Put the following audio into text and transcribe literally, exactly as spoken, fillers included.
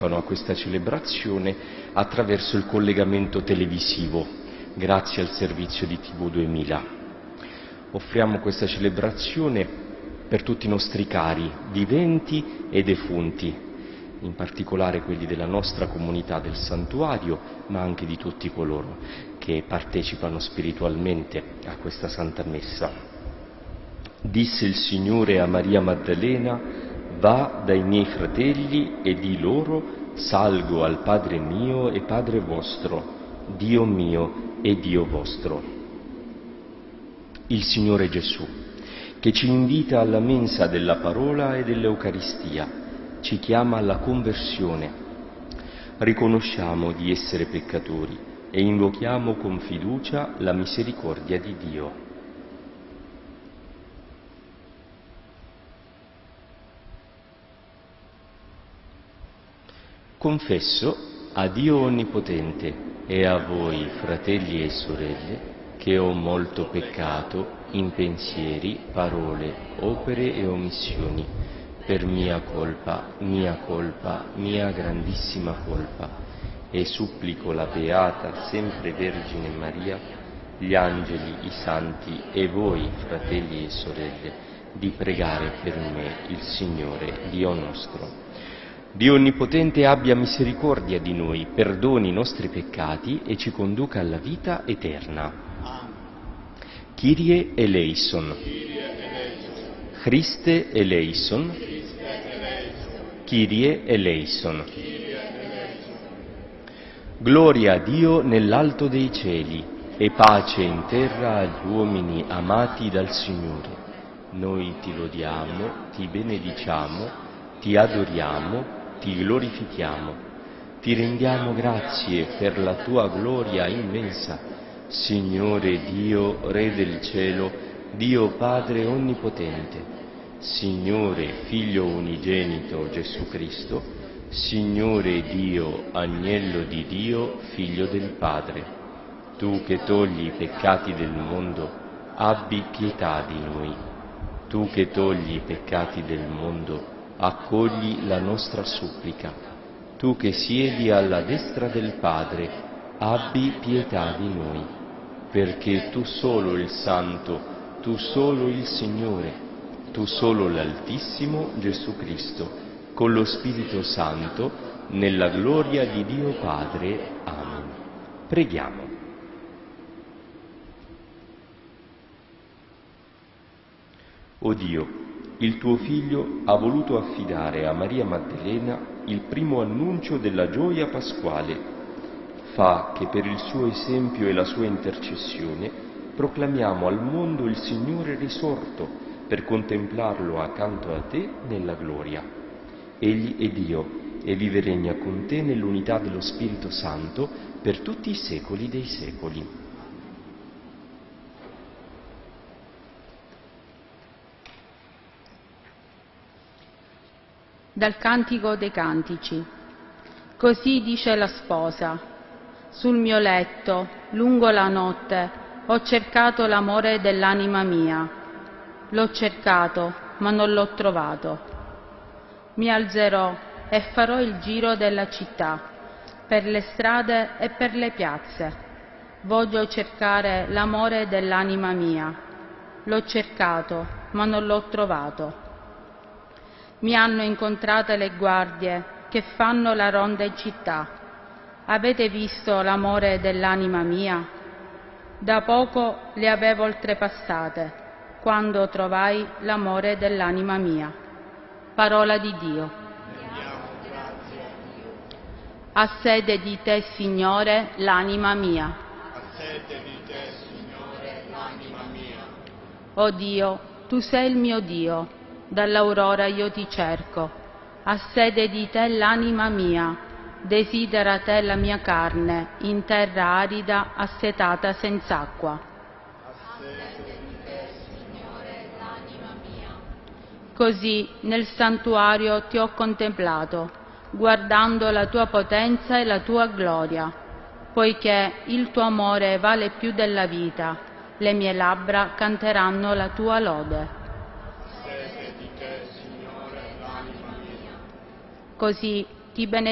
a questa celebrazione attraverso il collegamento televisivo, grazie al servizio di tivù duemila. Offriamo questa celebrazione per tutti i nostri cari, viventi e defunti, in particolare quelli della nostra comunità del santuario, ma anche di tutti coloro che partecipano spiritualmente a questa Santa Messa. Disse il Signore a Maria Maddalena: va dai miei fratelli e di loro: salgo al Padre mio e Padre vostro, Dio mio e Dio vostro. Il Signore Gesù, che ci invita alla mensa della parola e dell'Eucaristia, ci chiama alla conversione. Riconosciamo di essere peccatori e invochiamo con fiducia la misericordia di Dio. Confesso a Dio Onnipotente e a voi, fratelli e sorelle, che ho molto peccato in pensieri, parole, opere e omissioni, per mia colpa, mia colpa, mia grandissima colpa, e supplico la Beata sempre Vergine Maria, gli angeli, i santi e voi, fratelli e sorelle, di pregare per me il Signore Dio nostro. Dio Onnipotente abbia misericordia di noi, perdoni i nostri peccati e ci conduca alla vita eterna. Kyrie eleison. Christe eleison. Kyrie eleison. Gloria a Dio nell'alto dei cieli e pace in terra agli uomini amati dal Signore. Noi ti lodiamo, ti benediciamo, ti adoriamo, ti glorifichiamo, ti rendiamo grazie per la tua gloria immensa, Signore Dio, Re del cielo, Dio Padre Onnipotente, Signore Figlio Unigenito Gesù Cristo, Signore Dio, Agnello di Dio, Figlio del Padre. Tu che togli i peccati del mondo, abbi pietà di noi. Tu che togli i peccati del mondo, accogli la nostra supplica. Tu che siedi alla destra del Padre, abbi pietà di noi, perché tu solo il Santo, tu solo il Signore, tu solo l'Altissimo Gesù Cristo, con lo Spirito Santo, nella gloria di Dio Padre. Amen. Preghiamo. O Dio, il tuo Figlio ha voluto affidare a Maria Maddalena il primo annuncio della gioia pasquale. Fa che per il suo esempio e la sua intercessione proclamiamo al mondo il Signore risorto per contemplarlo accanto a te nella gloria. Egli è Dio e vive e regna con te nell'unità dello Spirito Santo per tutti i secoli dei secoli. Dal Cantico dei Cantici. Così dice la sposa: sul mio letto, lungo la notte, ho cercato l'amore dell'anima mia. L'ho cercato, ma non l'ho trovato. Mi alzerò e farò il giro della città, per le strade e per le piazze. Voglio cercare l'amore dell'anima mia. L'ho cercato, ma non l'ho trovato. Mi hanno incontrate le guardie che fanno la ronda in città. Avete visto l'amore dell'anima mia? Da poco le avevo oltrepassate, quando trovai l'amore dell'anima mia. Parola di Dio. Ha sede di te, Signore, l'anima mia. Ha sede di te, Signore, l'anima mia. O Dio, tu sei il mio Dio. Dall'aurora io ti cerco, ha sede di te l'anima mia, desidera te la mia carne, in terra arida, assetata senz'acqua. Ha sede di te, Signore, l'anima mia. Così nel santuario ti ho contemplato, guardando la tua potenza e la tua gloria, poiché il tuo amore vale più della vita, le mie labbra canteranno la tua lode. Così ti benedico.